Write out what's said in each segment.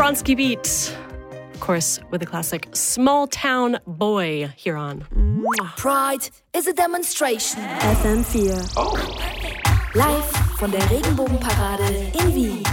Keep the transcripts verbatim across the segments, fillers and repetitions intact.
Bronski Beat. Of course, with the classic Small Town Boy here on. Pride is a demonstration. F M vier. Oh. Live von der Regenbogenparade in Wien.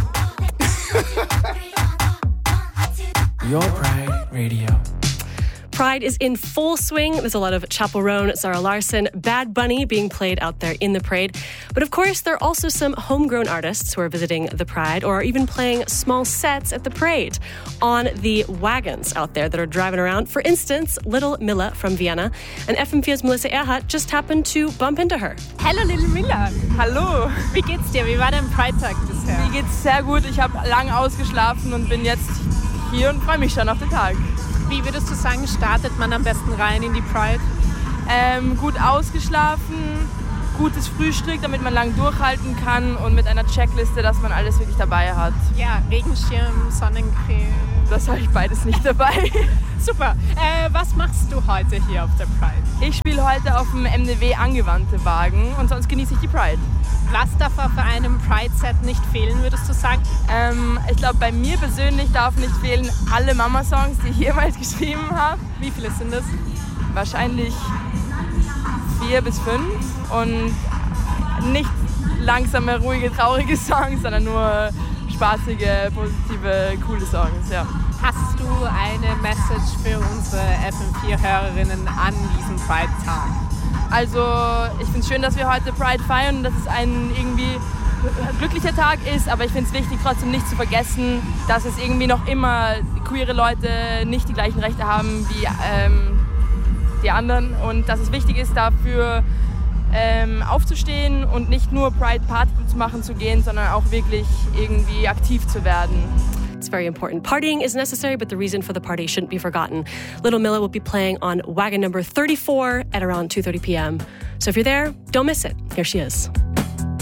Your Pride Radio. Pride is in full swing. There's a lot of Chappell Roan, Zara Larsson, Bad Bunny being played out there in the parade. But of course, there are also some homegrown artists who are visiting the Pride or are even playing small sets at the parade on the wagons out there that are driving around. For instance, Little Milla from Vienna. And F M vier's Melissa Erhardt just happened to bump into her. Hallo Little Milla. Hallo. Wie geht's dir? Wie war dein Pride-Tag bisher? Mir geht's sehr gut. Ich habe lange ausgeschlafen und bin jetzt hier und freue mich schon auf den Tag. Wie würdest du sagen, startet man am besten rein in die Pride? Ähm, gut ausgeschlafen, gutes Frühstück, damit man lang durchhalten kann und mit einer Checkliste, dass man alles wirklich dabei hat. Ja, Regenschirm, Sonnencreme. Das habe ich beides nicht dabei. Super. Äh, was machst du heute hier auf der Pride? Ich spiele heute auf dem M D W angewandte Wagen und sonst genieße ich die Pride. Was darf auf einem Pride-Set nicht fehlen, würdest du sagen? Ähm, ich glaube, bei mir persönlich darf nicht fehlen alle Mama-Songs, die ich jemals geschrieben habe. Wie viele sind das? Wahrscheinlich vier bis fünf und nicht langsame, ruhige, traurige Songs, sondern nur spaßige, positive, coole Songs. Ja. Hast du eine Message für unsere F M vier-Hörerinnen an diesem Pride-Tag? Also ich finde es schön, dass wir heute Pride feiern und dass es ein irgendwie glücklicher Tag ist, aber ich finde es wichtig, trotzdem nicht zu vergessen, dass es irgendwie noch immer queere Leute nicht die gleichen Rechte haben wie ähm, die anderen und dass es wichtig ist, dafür ähm, aufzustehen und nicht nur Pride-Party zu machen, zu gehen, sondern auch wirklich irgendwie aktiv zu werden. It's very important. Partying is necessary, but the reason for the party shouldn't be forgotten. Little Milla will be playing on wagon number thirty-four at around two thirty p.m. So if you're there, don't miss it. Here she is.